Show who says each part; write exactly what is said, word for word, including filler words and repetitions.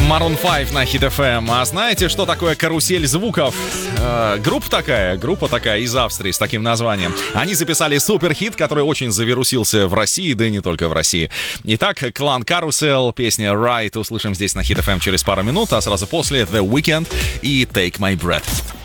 Speaker 1: Maroon пять на Hit эф эм. А знаете, что такое карусель звуков? Э, группа такая, группа такая из Австрии с таким названием. Они записали суперхит, который очень завирусился в России, да и не только в России. Итак, клан Carousel, песня Right услышим здесь на Hit эф эм через пару минут, а сразу после The Weeknd и Take My Breath.